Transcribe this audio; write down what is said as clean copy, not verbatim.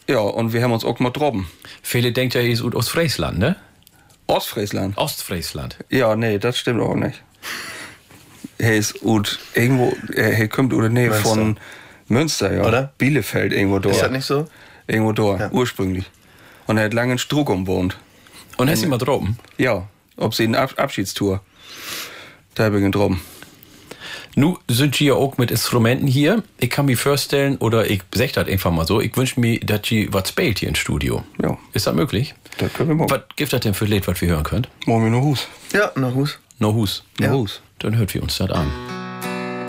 Ja, und wir haben uns auch mal droben. Viele denkt ja, ihr ist aus Friesland, ne? Ostfriesland? Ostfriesland. Ja, nee, das stimmt auch nicht. Er ist irgendwo, er kommt in der Nähe Münster. von Münster, ja. Oder? Bielefeld, irgendwo dort. Ist das nicht so? Irgendwo dort, Ja. ursprünglich. Und er hat lange in Struckum wohnt. Und hast du mal droben? Ja, ob sie eine Abschiedstour. Da habe ich ihn droben. Nu sind Sie ja auch mit Instrumenten hier. Ich kann mir vorstellen, oder ich sag das einfach mal so, ich wünsche mir, dass Sie was spielt hier im Studio. Ja. Ist das möglich? Das können wir machen. Was gibt das denn für Lied, was wir hören könnt? Machen wir nur Hus. Ja, nach Hus. No Hus. Ja. Hus. Dann hört wir uns das an.